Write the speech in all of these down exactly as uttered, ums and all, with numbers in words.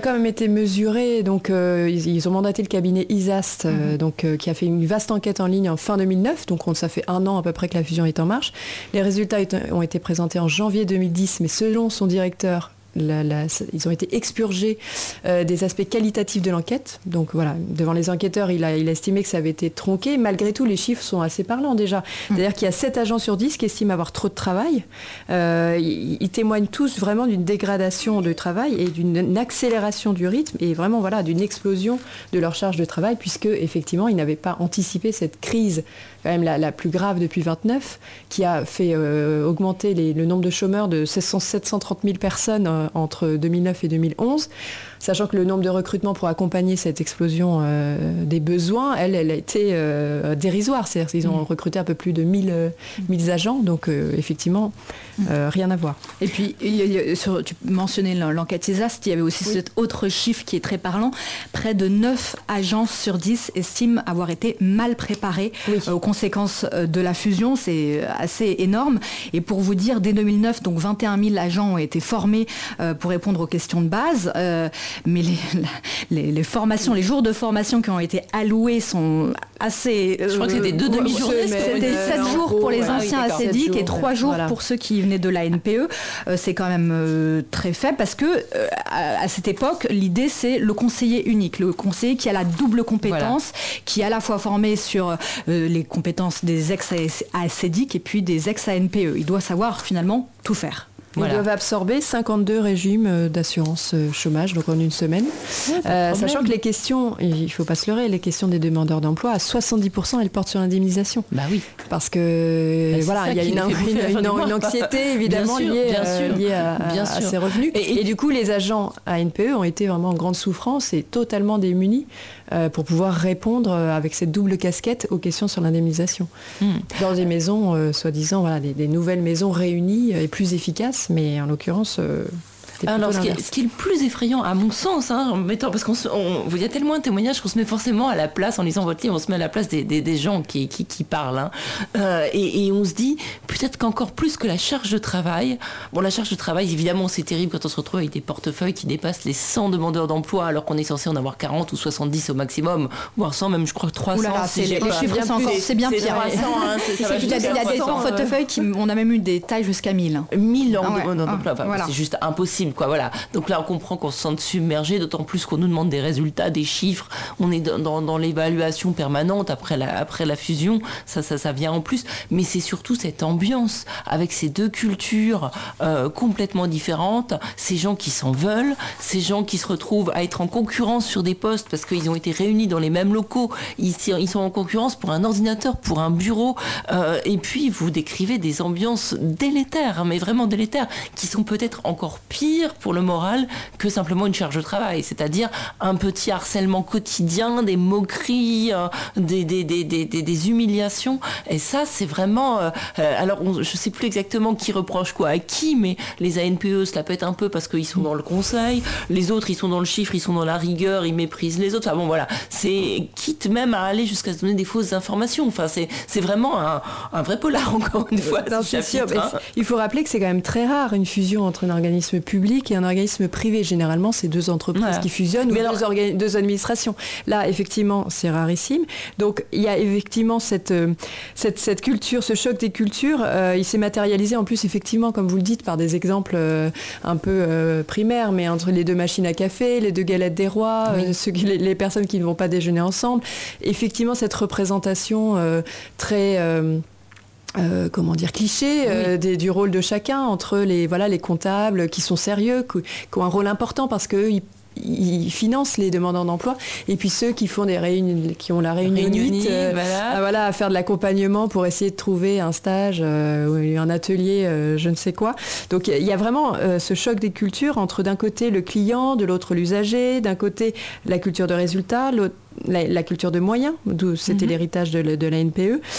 quand même été mesuré. Donc, euh, ils, ils ont mandaté le cabinet ISAST, euh, mm-hmm. donc, euh, qui a fait une vaste enquête en ligne en fin deux mille neuf. Donc, on, ça fait un an à peu près que la fusion est en marche. Les résultats ont été présentés en janvier deux mille dix, mais selon son directeur, La, la, ils ont été expurgés euh, des aspects qualitatifs de l'enquête. Donc voilà, devant les enquêteurs, il a, il a estimé que ça avait été tronqué. Malgré tout, les chiffres sont assez parlants déjà. C'est-à-dire qu'il y a sept agents sur dix qui estiment avoir trop de travail. Euh, ils, ils témoignent tous vraiment d'une dégradation de travail et d'une accélération du rythme et vraiment voilà, d'une explosion de leur charge de travail, puisque effectivement, ils n'avaient pas anticipé cette crise quand même la, la plus grave depuis vingt-neuf, qui a fait euh, augmenter les, le nombre de chômeurs de sept cent trente mille personnes euh, entre deux mille neuf et deux mille onze, sachant que le nombre de recrutements pour accompagner cette explosion euh, des besoins, elle, elle a été euh, dérisoire. C'est-à-dire qu'ils ont mmh. recruté un peu plus de mille, euh, mille agents, donc euh, effectivement, euh, rien à voir. Et puis, il y a, sur, tu mentionnais l'enquête ISAST, il y avait aussi oui. cet autre chiffre qui est très parlant. Près de neuf agences sur dix estiment avoir été mal préparées oui. euh, aux conséquences de la fusion. C'est assez énorme. Et pour vous dire, dès deux mille neuf, donc vingt et un mille agents ont été formés euh, pour répondre aux questions de base. Euh, mais les, les, les formations, les jours de formation qui ont été alloués sont assez... Euh, Je crois que c'était deux demi-journées. C'était sept jours pour les anciens ah oui, acédiques et trois jours voilà. pour ceux qui venaient de la N P E. Euh, c'est quand même euh, très faible parce que euh, à, à cette époque, l'idée c'est le conseiller unique, le conseiller qui a la double compétence, voilà. qui est à la fois formé sur euh, les compétences des ex-acédiques et puis des ex-A N P E. Il doit savoir finalement tout faire. Ils voilà. doivent absorber cinquante-deux régimes d'assurance chômage, donc en une semaine. Ouais, euh, sachant que les questions, il ne faut pas se leurrer, les questions des demandeurs d'emploi, à soixante-dix pour cent, elles portent sur l'indemnisation. Bah oui. Parce que, bah, voilà, il y a une, une, une, une anxiété, évidemment, bien sûr, liée, bien euh, liée à, bien à, à ces revenus. Et, et, et du coup, les agents A N P E ont été vraiment en grande souffrance et totalement démunis euh, pour pouvoir répondre avec cette double casquette aux questions sur l'indemnisation. Mmh. Dans des maisons, euh, soi-disant, voilà, des, des nouvelles maisons réunies et plus efficaces, mais en l'occurrence... Euh, Alors, ce qui, est, ce qui est le plus effrayant, à mon sens, hein, en mettant, parce qu'il y a tellement de témoignages qu'on se met forcément à la place, en lisant votre livre, on se met à la place des, des, des gens qui, qui, qui parlent. Hein, euh, et, et on se dit, peut-être qu'encore plus que la charge de travail, bon, la charge de travail, évidemment, c'est terrible quand on se retrouve avec des portefeuilles qui dépassent les cent demandeurs d'emploi, alors qu'on est censé en avoir quarante ou soixante-dix au maximum, voire cent, même, je crois, trois cents. Là, c'est, c'est, les, les chiffres, c'est, encore, c'est bien pire. trois cents, hein, c'est, ça il y a, il y a des portefeuilles qui, on a même eu des tailles jusqu'à mille. mille en demandeurs d'emploi, enfin, voilà. C'est juste impossible, quoi, voilà. Donc, là, on comprend qu'on se sente submergé, d'autant plus qu'on nous demande des résultats, des chiffres. On est dans, dans, dans l'évaluation permanente après la, après la fusion. Ça, ça, ça vient en plus. Mais c'est surtout cette ambiance avec ces deux cultures euh, complètement différentes. Ces gens qui s'en veulent, ces gens qui se retrouvent à être en concurrence sur des postes parce qu'ils ont été réunis dans les mêmes locaux. Ils, ils sont en concurrence pour un ordinateur, pour un bureau. Euh, et puis, vous décrivez des ambiances délétères, mais vraiment délétères, qui sont peut-être encore pires pour le moral que simplement une charge de travail, c'est-à-dire un petit harcèlement quotidien, des moqueries, euh, des, des, des, des, des humiliations. Et ça, c'est vraiment... Euh, alors, on, je ne sais plus exactement qui reproche quoi à qui, mais les A N P E se la pètent un peu parce qu'ils sont dans le conseil, les autres, ils sont dans le chiffre, ils sont dans la rigueur, ils méprisent les autres. Enfin bon, voilà. C'est quitte même à aller jusqu'à se donner des fausses informations. Enfin, c'est, c'est vraiment un, un vrai polar, encore une fois. Non, c'est sûr, hein. Il faut rappeler que c'est quand même très rare, une fusion entre un organisme public et un organisme privé. Généralement, c'est deux entreprises voilà. qui fusionnent mais ou alors... deux, orga... deux administrations. Là, effectivement, c'est rarissime. Donc, il y a effectivement cette, euh, cette, cette culture, ce choc des cultures. Euh, il s'est matérialisé en plus, effectivement, comme vous le dites, par des exemples euh, un peu euh, primaires, mais entre les deux machines à café, les deux galettes des rois, oui. euh, ceux qui, les, les personnes qui ne vont pas déjeuner ensemble. Effectivement, cette représentation euh, très... Euh, Euh, comment dire, cliché euh, oui. des, du rôle de chacun entre les, voilà, les comptables qui sont sérieux, qui, qui ont un rôle important parce qu'ils ils financent les demandeurs d'emploi et puis ceux qui font des réunions, qui ont la réunionite euh, voilà. À, voilà, à faire de l'accompagnement pour essayer de trouver un stage euh, ou un atelier euh, je ne sais quoi. Donc il y a vraiment euh, ce choc des cultures entre d'un côté le client, de l'autre l'usager, d'un côté la culture de résultat, l'autre La, la culture de moyens, d'où c'était mm-hmm. l'héritage de, de la N P E,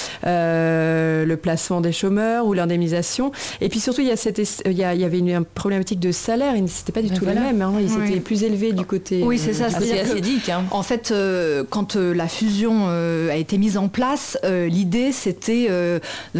euh, le placement des chômeurs ou l'indemnisation. Et puis surtout, il y, a cette, il y, a, il y avait une, une problématique de salaire. C'était pas du tout voilà. les mêmes. Hein. Ils oui. étaient plus élevés du côté. Oui, c'est ça. Euh, c'est acédique. Hein. En fait, euh, quand euh, la fusion euh, a été mise en place, euh, l'idée c'était euh, de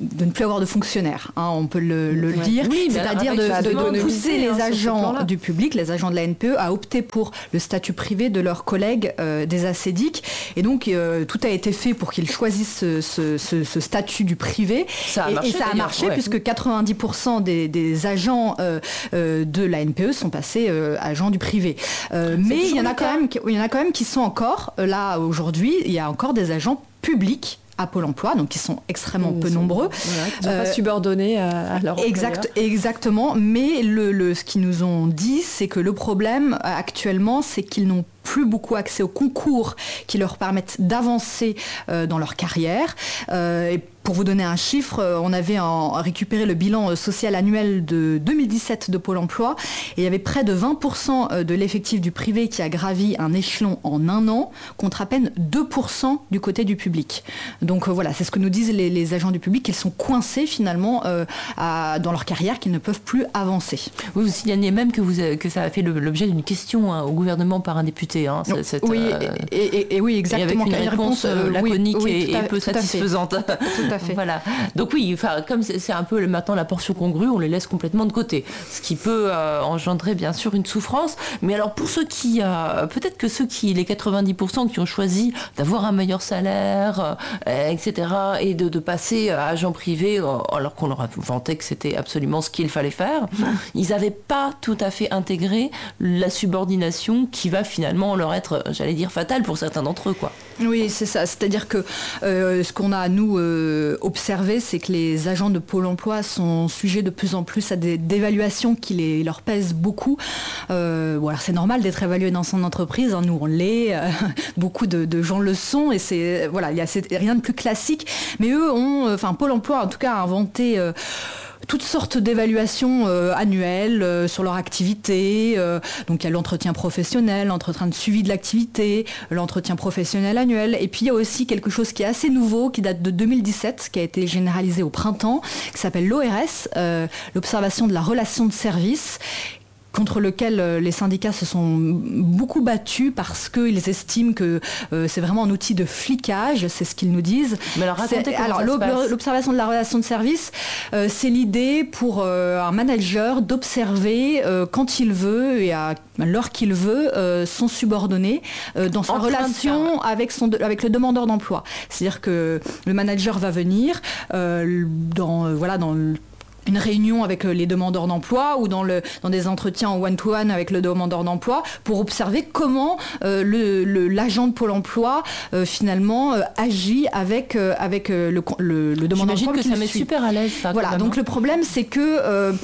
de ne plus avoir de fonctionnaires, hein, on peut le, le ouais. dire, oui, c'est-à-dire de, de, de pousser les hein, agents du public, les agents de la N P E, à opter pour le statut privé de leurs collègues euh, des assédiques. Et donc, euh, tout a été fait pour qu'ils choisissent ce, ce, ce, ce statut du privé. Ça a et, marché, et ça a marché, ouais. puisque quatre-vingt-dix pour cent des, des agents euh, euh, de la N P E sont passés euh, agents du privé. Euh, mais il y en a quand même, il y en a quand même qui sont encore, euh, là, aujourd'hui, il y a encore des agents publics à Pôle emploi, donc qui sont extrêmement ils peu sont, nombreux. Voilà, qui ne sont euh, pas subordonnés à, à leur exact, Exactement, mais le, le, ce qu'ils nous ont dit, c'est que le problème actuellement, c'est qu'ils n'ont plus beaucoup accès aux concours qui leur permettent d'avancer euh, dans leur carrière. Euh, et pour vous donner un chiffre, on avait en, récupéré le bilan social annuel de deux mille dix-sept de Pôle emploi et il y avait près de vingt pour cent de l'effectif du privé qui a gravi un échelon en un an, contre à peine deux pour cent du côté du public. Donc euh, voilà, c'est ce que nous disent les, les agents du public, qu'ils sont coincés finalement euh, à, dans leur carrière, qu'ils ne peuvent plus avancer. Vous vous signalez même que, vous, que ça a fait l'objet d'une question hein, au gouvernement par un député. Hein, cette, cette, oui, euh, et, et, et oui, exactement. Et avec une réponse, réponse euh, laconique oui, oui, et, et peu satisfaisante. Tout à fait. Voilà. Donc oui, comme c'est, c'est un peu maintenant la portion congrue, on les laisse complètement de côté. Ce qui peut euh, engendrer bien sûr une souffrance. Mais alors pour ceux qui, euh, peut-être que ceux qui, les quatre-vingt-dix pour cent qui ont choisi d'avoir un meilleur salaire, euh, et cetera, et de, de passer à agent privé, euh, alors qu'on leur a vanté que c'était absolument ce qu'il fallait faire, ils n'avaient pas tout à fait intégré la subordination qui va finalement leur être, j'allais dire, fatale pour certains d'entre eux, quoi. Oui, c'est ça. C'est-à-dire que euh, ce qu'on a, nous, euh, observé, c'est que les agents de Pôle emploi sont sujets de plus en plus à des dévaluations qui les, leur pèsent beaucoup. Euh, bon, alors c'est normal d'être évalué dans son entreprise, hein, nous on l'est, euh, beaucoup de, de gens le sont, et c'est, voilà, il y a c'est, rien de plus classique. Mais eux ont, enfin Pôle emploi en tout cas a inventé... Euh, toutes sortes d'évaluations euh, annuelles euh, sur leur activité. Euh, donc il y a l'entretien professionnel, l'entretien de suivi de l'activité, l'entretien professionnel annuel. Et puis il y a aussi quelque chose qui est assez nouveau, qui date de deux mille dix-sept, qui a été généralisé au printemps, qui s'appelle l'O R S, euh, l'observation de la relation de service, contre lequel les syndicats se sont beaucoup battus parce qu'ils estiment que euh, c'est vraiment un outil de flicage, c'est ce qu'ils nous disent. Mais alors, racontez comment alors, ça se passe. L'observation de la relation de service, euh, c'est l'idée pour euh, un manager d'observer euh, quand il veut et à l'heure qu'il veut euh, son subordonné euh, dans sa en relation avec, son, avec le demandeur d'emploi. C'est-à-dire que le manager va venir euh, dans, euh, voilà, dans le une réunion avec les demandeurs d'emploi ou dans, le, dans des entretiens en one-to-one avec le demandeur d'emploi pour observer comment euh, le, le, l'agent de Pôle emploi euh, finalement euh, agit avec, euh, avec euh, le, le, le demandeur d'emploi. J'imagine que ça met super à l'aise, ça. Voilà, donc le problème c'est que... Euh,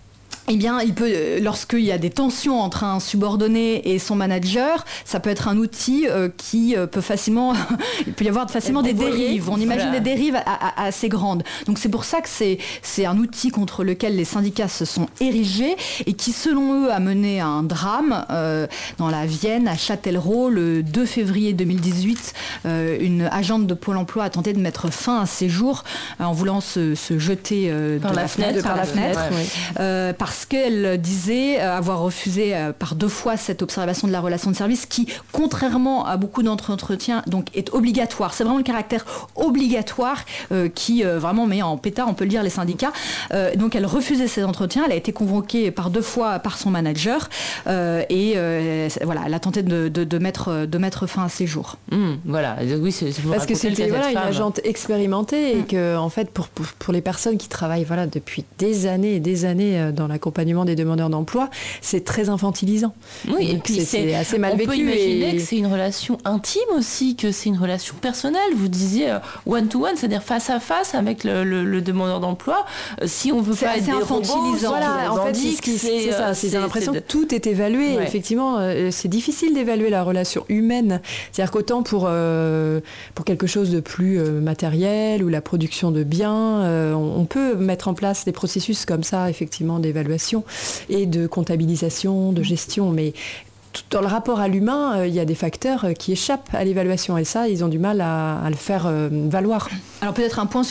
Eh bien, il peut, lorsqu'il y a des tensions entre un subordonné et son manager, ça peut être un outil euh, qui euh, peut facilement, il peut y avoir facilement des dérives. On imagine voilà. des dérives à, à, assez grandes. Donc c'est pour ça que c'est, c'est un outil contre lequel les syndicats se sont érigés et qui, selon eux, a mené à un drame euh, dans la Vienne, à Châtellerault, le deux février deux mille dix-huit. Euh, une agente de Pôle emploi a tenté de mettre fin à ses jours euh, en voulant se, se jeter euh, par, de la la fenêtre, fenêtre, par, par la fenêtre, fenêtre ouais. euh, parce parce qu'elle disait avoir refusé par deux fois cette observation de la relation de service qui, contrairement à beaucoup d'autres entretiens, donc est obligatoire. C'est vraiment le caractère obligatoire euh, qui euh, vraiment met en pétard, on peut le dire, les syndicats. Euh, donc elle refusait ces entretiens. Elle a été convoquée par deux fois par son manager euh, et euh, voilà, elle a tenté de, de, de, mettre, de mettre fin à ses jours. Mmh, voilà, oui, c'est, c'est parce que c'était voilà, une agente expérimentée mmh. et que en fait pour, pour, pour les personnes qui travaillent voilà, depuis des années et des années dans l'accompagnement des demandeurs d'emploi, c'est très infantilisant. Oui, et puis c'est, c'est, c'est assez mal on vécu. On peut imaginer et... que c'est une relation intime aussi, que c'est une relation personnelle. Vous disiez one-to-one, c'est-à-dire face à face avec le, le, le demandeur d'emploi. Si on veut c'est pas être des infantilisant. Voilà, en fait, c'est, c'est, c'est ça. C'est, j'ai l'impression c'est de... que tout est évalué. Ouais. Effectivement, euh, c'est difficile d'évaluer la relation humaine. C'est-à-dire qu'autant pour, euh, pour quelque chose de plus euh, matériel ou la production de biens, euh, on, on peut mettre en place des processus comme ça, effectivement, d'évaluation et de comptabilisation, de gestion, mais dans le rapport à l'humain, il euh, y a des facteurs qui échappent à l'évaluation et ça, ils ont du mal à, à le faire euh, valoir. Alors peut-être un point sur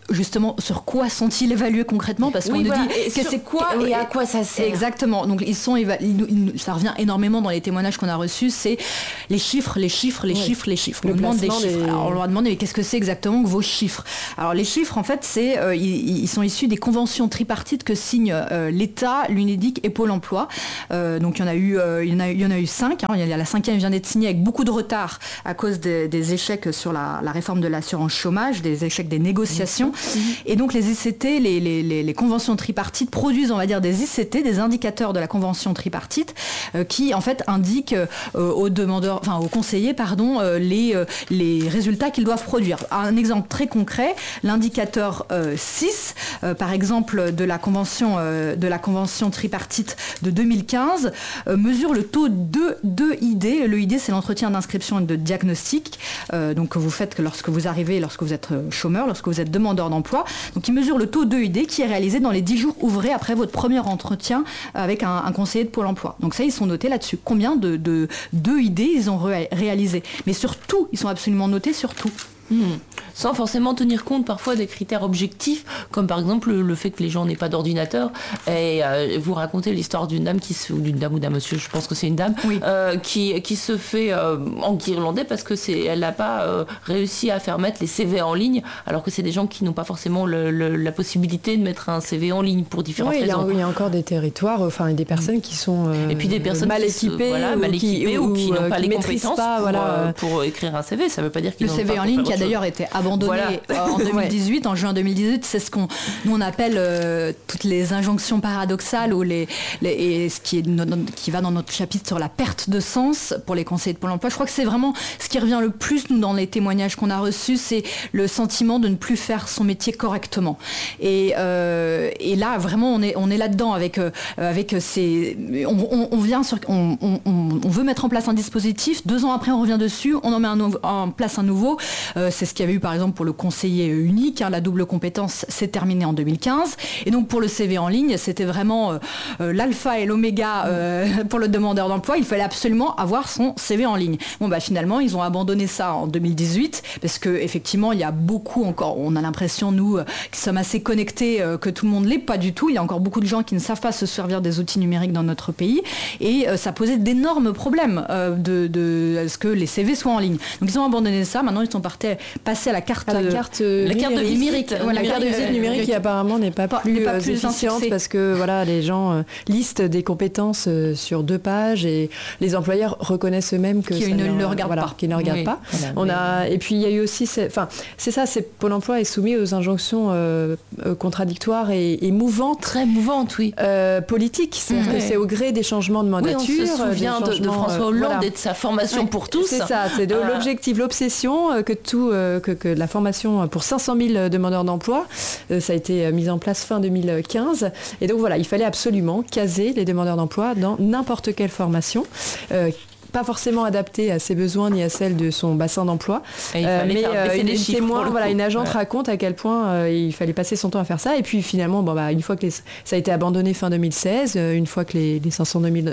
justement, sur quoi sont-ils évalués concrètement? Parce qu'on oui, nous voilà. dit et que c'est quoi et à quoi ça sert. Exactement. Donc ils sont éva- ils, ça revient énormément dans les témoignages qu'on a reçus, c'est les chiffres, les chiffres, les oui. chiffres, les chiffres. On demande des chiffres. Des... Alors on leur demande mais qu'est-ce que c'est exactement que vos chiffres? Alors les chiffres, en fait, c'est euh, ils, ils sont issus des conventions tripartites que signent euh, l'État, l'UNEDIC et Pôle Emploi. Euh, donc il y en a eu, euh, il y en a, il y en a eu cinq. Hein. Il y a la cinquième vient d'être signée avec beaucoup de retard à cause des, des échecs sur la, la réforme de l'assurance chômage, des échecs des négociations. Mmh. Et donc les I C T, les, les, les, les conventions tripartites produisent, on va dire, des I C T, des indicateurs de la convention tripartite, euh, qui en fait indiquent euh, aux demandeurs, enfin aux conseillers, pardon, euh, les, euh, les résultats qu'ils doivent produire. Un exemple très concret, l'indicateur euh, six, euh, par exemple, de la convention, euh, de la convention tripartite de deux mille quinze, euh, mesure le taux de, de I D. Le I D, c'est l'entretien d'inscription et de diagnostic, euh, donc que vous faites que lorsque vous arrivez, lorsque vous êtes chômeur, lorsque vous êtes demandeur d'emploi. Donc il mesure le taux de I D qui est réalisé dans les dix jours ouvrés après votre premier entretien avec un, un conseiller de Pôle emploi. Donc ça, ils sont notés là-dessus. Combien de, de, de I D ils ont ré- réalisé. Mais surtout, ils sont absolument notés sur tout. Mmh. Sans forcément tenir compte parfois des critères objectifs, comme par exemple le, le fait que les gens n'aient pas d'ordinateur. Et euh, vous racontez l'histoire d'une dame qui se, ou d'une dame ou d'un monsieur, je pense que c'est une dame, oui. euh, qui, qui se fait euh, enguirlander parce que c'est, elle n'a pas euh, réussi à faire mettre les C V en ligne, alors que c'est des gens qui n'ont pas forcément le, le, la possibilité de mettre un C V en ligne pour différentes oui, raisons. Oui, il y a encore des territoires, enfin des personnes qui sont euh, et puis des personnes mal qui équipées, se, voilà, mal équipées ou, ou qui n'ont pas les compétences pas, pour, voilà. euh, pour écrire un C V. Ça ne veut pas dire qu'ils le n'ont C V pas en ligne qui a d'ailleurs été abandonné voilà. en deux mille dix-huit, en juin deux mille dix-huit, c'est ce qu'on nous on appelle euh, toutes les injonctions paradoxales ou les, les et ce qui est no, qui va dans notre chapitre sur la perte de sens pour les conseillers de Pôle emploi. Je crois que c'est vraiment ce qui revient le plus nous dans les témoignages qu'on a reçus, c'est le sentiment de ne plus faire son métier correctement. Et, euh, et là vraiment on est on est là-dedans avec euh, avec ces on, on, on vient sur on, on, on veut mettre en place un dispositif. Deux ans après on revient dessus, on en met un, en place un nouveau. Euh, c'est ce qu'il y avait eu par exemple pour le conseiller unique, hein, la double compétence s'est terminée en deux mille quinze. Et donc pour le C V en ligne, c'était vraiment euh, euh, l'alpha et l'oméga euh, pour le demandeur d'emploi. Il fallait absolument avoir son C V en ligne. Bon bah finalement ils ont abandonné ça en deux mille dix-huit parce que effectivement il y a beaucoup encore, on a l'impression nous euh, qui sommes assez connectés euh, que tout le monde l'est, pas du tout. Il y a encore beaucoup de gens qui ne savent pas se servir des outils numériques dans notre pays et euh, ça posait d'énormes problèmes euh, de, de à ce que les C V soient en ligne. Donc ils ont abandonné ça. Maintenant ils sont partis, passés à la carte, à la carte, euh, la carte de numérique, ouais, la carte de visite numérique qui apparemment n'est pas plus, pas plus efficiente parce que voilà les gens euh, listent des compétences euh, sur deux pages et les employeurs reconnaissent eux-mêmes que qui ça ne leur, le regardent voilà, pas, qu'ils ne regardent oui. pas. Voilà, On mais... a et puis il y a eu aussi, enfin c'est ça, c'est Pôle Emploi est soumis aux injonctions euh, euh, contradictoires et, et mouvantes, très mouvantes, oui, euh, politiques. C'est-à-dire mmh. que c'est au gré des changements de mandature. Oui, on se souvient de, de François Hollande voilà. et de sa formation ouais. pour tous. C'est ça, c'est de euh... l'objectif, l'obsession euh, que tout, euh, que, que la formation pour cinq cent mille demandeurs d'emploi, euh, ça a été mis en place fin deux mille quinze. Et donc voilà, il fallait absolument caser les demandeurs d'emploi dans n'importe quelle formation. Euh, pas forcément adapté à ses besoins ni à celle de son bassin d'emploi. Euh, mais euh, une, une témoin, voilà, une agente ouais. raconte à quel point euh, il fallait passer son temps à faire ça. Et puis finalement, bon, bah, une fois que les, ça a été abandonné fin deux mille seize, euh, une fois que les, les cinq cent deux mille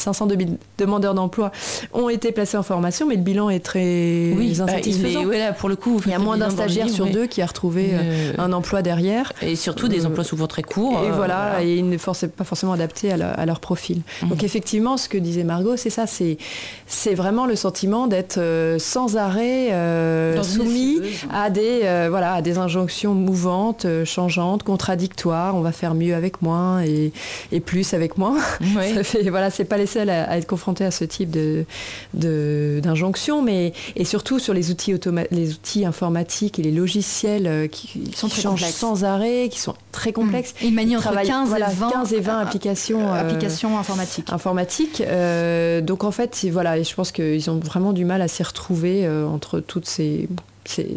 demandeurs d'emploi ont été placés en formation, mais le bilan est très oui, insatisfaisant. Bah, il, est, ouais, là, pour le coup, il y a moins d'un stagiaire sur ouais. deux qui a retrouvé euh, un emploi derrière. Et surtout des euh, emplois souvent très courts. Et euh, voilà, voilà, et ils ne sont pas forcément adaptés à, la, à leur profil. Mmh. Donc effectivement, ce que disait Margot, c'est ça, c'est c'est vraiment le sentiment d'être euh, sans arrêt euh, soumis à des, euh, voilà, à des injonctions mouvantes, euh, changeantes, contradictoires. On va faire mieux avec moins et, et plus avec moins. Oui. Ça fait, voilà, c'est pas les seuls à, à être confrontés à ce type de, de, d'injonctions, mais et surtout sur les outils, automa- les outils informatiques et les logiciels euh, qui, qui sont qui changent complexes. Sans arrêt, qui sont très complexes. Mmh. Ils manient entre quinze, voilà, et vingt, quinze et vingt applications, euh, applications informatiques. informatiques. Euh, donc en fait, voilà, je pense qu'ils ont vraiment du mal à s'y retrouver euh, entre toutes ces, ces,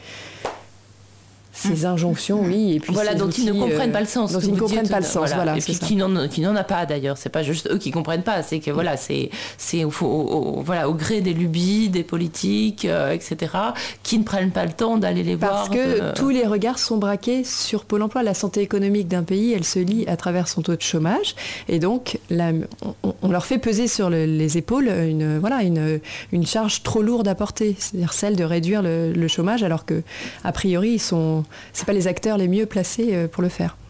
ces injonctions, oui. Et puis voilà, dont outils, ils ne comprennent pas le sens. Dont ils ne comprennent pas le sens, voilà. voilà et puis qui n'en, qui n'en a pas d'ailleurs. C'est pas juste eux qui ne comprennent pas. C'est que voilà, c'est, c'est au, au, au, voilà, au gré des lubies, des politiques, euh, et cetera, qui ne prennent pas le temps d'aller les Parce voir. Parce que de... tous les regards sont braqués sur Pôle emploi. La santé économique d'un pays, elle se lie à travers son taux de chômage. Et donc, là, on, on leur fait peser sur le, les épaules une, voilà, une, une charge trop lourde à porter. C'est-à-dire celle de réduire le, le chômage, alors que, a priori, ils sont sont, c'est pas les acteurs les mieux placés pour le faire.